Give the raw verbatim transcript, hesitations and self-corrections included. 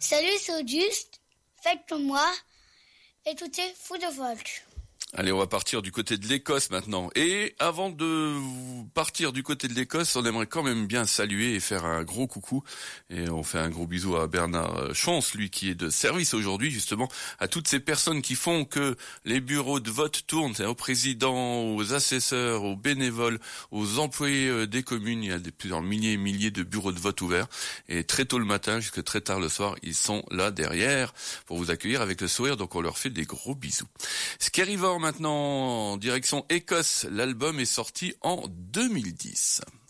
Salut, c'est Auguste. Faites comme moi. Écoutez Fou de Folk. Allez, on va partir du côté de l'Écosse maintenant. Et avant de partir du côté de l'Écosse, on aimerait quand même bien saluer et faire un gros coucou. Et on fait un gros bisou à Bernard Chance, lui qui est de service aujourd'hui, justement, à toutes ces personnes qui font que les bureaux de vote tournent, aux présidents, aux assesseurs, aux bénévoles, aux employés des communes. Il y a des, plusieurs milliers et milliers de bureaux de vote ouverts. Et très tôt le matin, jusque très tard le soir, ils sont là derrière pour vous accueillir avec le sourire. Donc on leur fait des gros bisous. Skerryvore maintenant en direction Écosse. L'album est sorti en deux mille dix.